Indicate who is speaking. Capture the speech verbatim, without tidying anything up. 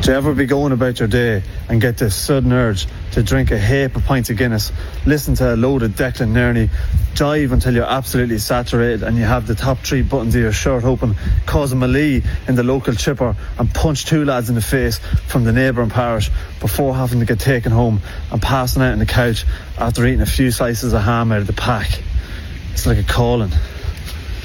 Speaker 1: Do you ever be going about your day and get this sudden urge to drink a heap of pints of Guinness, listen to a load of Declan Nerney, dive until you're absolutely saturated and you have the top three buttons of your shirt open, cause a melee in the local chipper and punch two lads in the face from the neighbouring parish before having to get taken home and passing out on the couch after eating a few slices of ham out of the pack? It's like a calling.